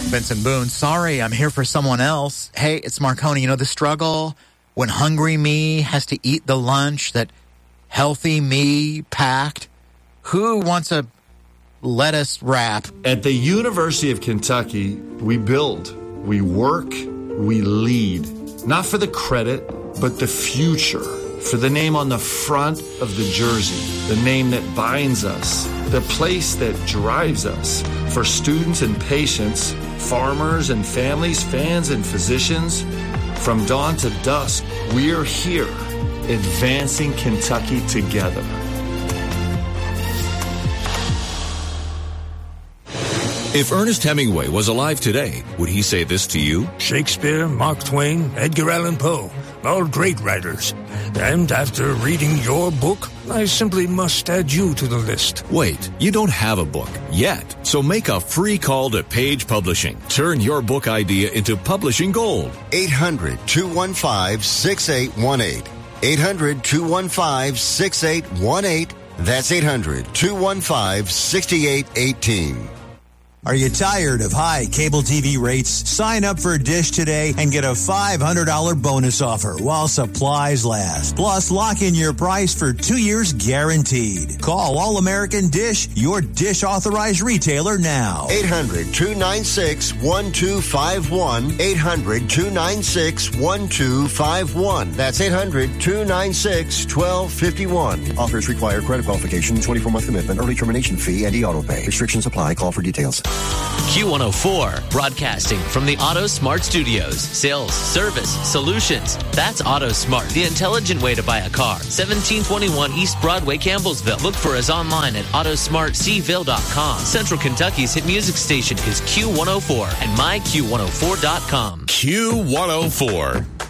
Benson Boone, sorry, I'm here for someone else. Hey, it's Marconi. You know the struggle when hungry me has to eat the lunch that healthy me packed? Who wants a lettuce wrap? At the University of Kentucky, we build, we work, we lead. Not for the credit, but the future. For the name on the front of the jersey, the name that binds us, the place that drives us. For students and patients, farmers and families, fans and physicians, from dawn to dusk, we're here, advancing Kentucky together. If Ernest Hemingway was alive today, would he say this to you? Shakespeare, Mark Twain, Edgar Allan Poe, all great writers. And after reading your book, I simply must add you to the list. Wait, you don't have a book yet. So make a free call to Page Publishing. Turn your book idea into publishing gold. 800-215-6818. 800-215-6818. That's 800-215-6818. Are you tired of high cable TV rates? Sign up for Dish today and get a $500 bonus offer while supplies last. Plus, lock in your price for 2 years guaranteed. Call All American Dish, your Dish authorized retailer now. 800-296-1251. 800-296-1251. That's 800-296-1251. Offers require credit qualification, 24-month commitment, early termination fee, and e-auto pay. Restrictions apply. Call for details. Q104, broadcasting from the Auto Smart Studios. Sales, service, solutions. That's Auto Smart, the intelligent way to buy a car. 1721 East Broadway, Campbellsville. Look for us online at autosmartcville.com. Central Kentucky's hit music station is Q104 and myQ104.com. Q104.